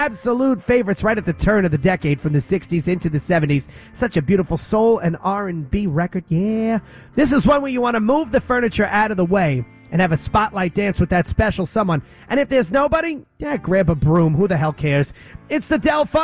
Absolute favorites right at the turn of the decade from the 60s into the 70s. Such a beautiful soul and R&B record. Yeah. This is one where you want to move the furniture out of the way and have a spotlight dance with that special someone. And if there's nobody, grab a broom. Who the hell cares? It's the Delphonics.